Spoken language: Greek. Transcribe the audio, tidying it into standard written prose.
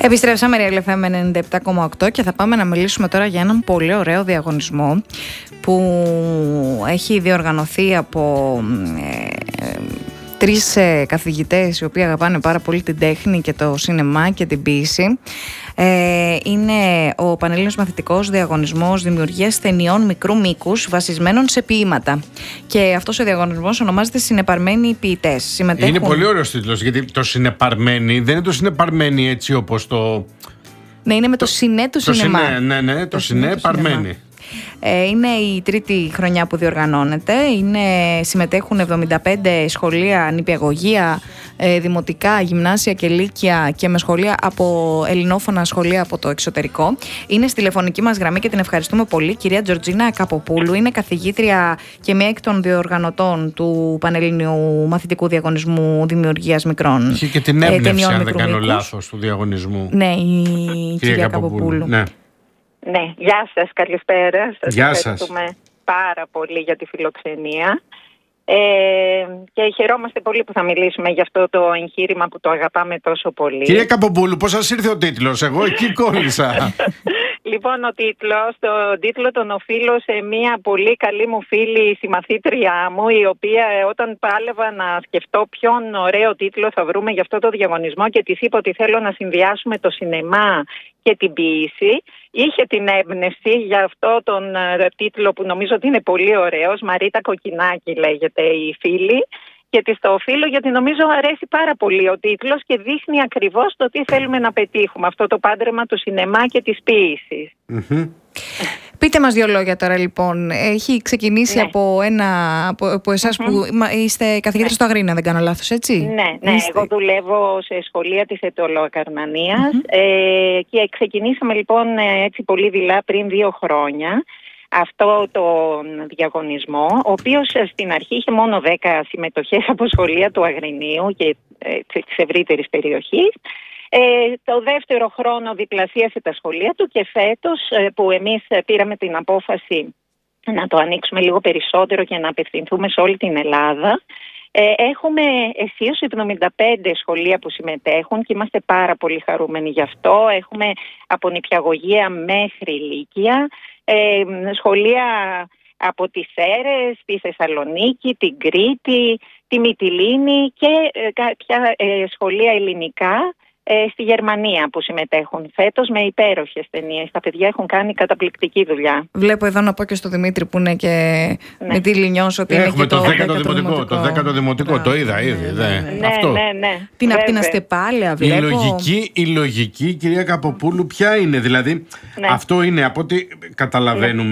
Επιστρέψαμε Real FM 97,8 και θα πάμε να μιλήσουμε τώρα για έναν πολύ ωραίο διαγωνισμό που έχει διοργανωθεί από τρεις καθηγητές οι οποίοι αγαπάνε πάρα πολύ την τέχνη και το σινεμά και την ποίηση. Είναι ο Πανελλήνιος Μαθητικός Διαγωνισμός Δημιουργίας Ταινιών Μικρού Μήκους βασισμένων σε ποίηματα. Και αυτός ο διαγωνισμός ονομάζεται Συνεπαρμένοι Ποιητές. Είναι πολύ ωραίος τίτλος, γιατί το συνεπαρμένοι δεν είναι το συνεπαρμένοι έτσι όπως το... Ναι, είναι με το συνέ του σινεμά. Ναι, το συνεπαρμένοι. Είναι η τρίτη χρονιά που διοργανώνεται. Συμμετέχουν 75 σχολεία, νηπιαγωγεία, δημοτικά, γυμνάσια και λύκεια και με σχολεία από ελληνόφωνα σχολεία από το εξωτερικό. Είναι στη τηλεφωνική μας γραμμή και την ευχαριστούμε πολύ. Κυρία Τζορτζίνα Καποπούλου, είναι καθηγήτρια και μία εκ των διοργανωτών του Πανελληνίου Μαθητικού Διαγωνισμού Δημιουργίας Μικρών. Είχε και την έμπνευση, αν δεν κάνω λάθος, του διαγωνισμού. Ναι, η κυρία Καποπούλου. Ναι, γεια σας, καλησπέρα. Σας γεια ευχαριστούμε πάρα πολύ για τη φιλοξενία και χαιρόμαστε πολύ που θα μιλήσουμε για αυτό το εγχείρημα που το αγαπάμε τόσο πολύ. Κυρία Καποπούλου, πώς σας ήρθε ο τίτλος? Εγώ εκεί κόλλησα. Λοιπόν, τον τίτλο τον οφείλω σε μια πολύ καλή μου φίλη, συμμαθήτριά μου, η οποία όταν πάλευα να σκεφτώ ποιον ωραίο τίτλο θα βρούμε για αυτό το διαγωνισμό και της είπα ότι θέλω να συνδυάσουμε το σινεμά και την ποίηση, είχε την έμπνευση για αυτό τον τίτλο που νομίζω ότι είναι πολύ ωραίος. Μαρίτα Κοκκινάκη λέγεται η φίλη. Και της το οφείλω γιατί νομίζω αρέσει πάρα πολύ ο τίτλος και δείχνει ακριβώς το τι θέλουμε να πετύχουμε. Αυτό το πάντρεμα του σινεμά και της ποίησης. Πείτε μας δύο λόγια τώρα λοιπόν. Έχει ξεκινήσει από εσάς που είστε καθηγήτρια στο Αγρίνιο, δεν κάνω λάθος, έτσι? Ναι, εγώ δουλεύω σε σχολεία της Αιτωλοακαρνανίας και ξεκινήσαμε λοιπόν έτσι πολύ δειλά πριν 2 χρόνια. Αυτό τον διαγωνισμό, ο οποίος στην αρχή είχε μόνο 10 συμμετοχές από σχολεία του Αγρινίου και της ευρύτερης περιοχής. Το δεύτερο χρόνο διπλασίασε τα σχολεία του και φέτος που εμείς πήραμε την απόφαση να το ανοίξουμε λίγο περισσότερο και να απευθυνθούμε σε όλη την Ελλάδα, έχουμε αισίως 75 σχολεία που συμμετέχουν και είμαστε πάρα πολύ χαρούμενοι γι' αυτό. Έχουμε από νηπιαγωγεία μέχρι λύκεια, σχολεία από τις Σέρρες, τη Θεσσαλονίκη, την Κρήτη, τη Μυτιλήνη και κάποια σχολεία ελληνικά στη Γερμανία που συμμετέχουν φέτος με υπέροχες ταινίες. Τα παιδιά έχουν κάνει καταπληκτική δουλειά. Βλέπω εδώ να πω και στο Δημήτρη που είναι και με τη Λινιός ότι είναι και το 10ο δημοτικό. Το 10ο δημοτικό, το είδα ήδη. Ναι. Την αστεπάλαια βλέπω. Η λογική, κυρία Καποπούλου, ποια είναι? Δηλαδή, αυτό είναι από ό,τι καταλαβαίνουμε.